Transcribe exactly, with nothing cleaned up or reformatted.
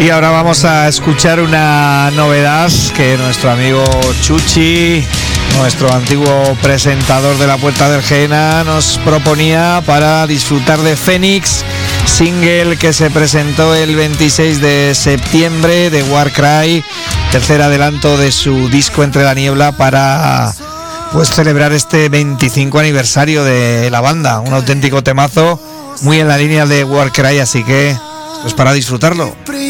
Y ahora vamos a escuchar una novedad que nuestro amigo Chuchi, nuestro antiguo presentador de La Puerta del Jena, nos proponía para disfrutar de Fénix, single que se presentó el veintiséis de septiembre de Warcry, tercer adelanto de su disco Entre la Niebla, para pues celebrar este veinticinco aniversario de la banda. Un auténtico temazo, muy en la línea de Warcry, así que pues para disfrutarlo.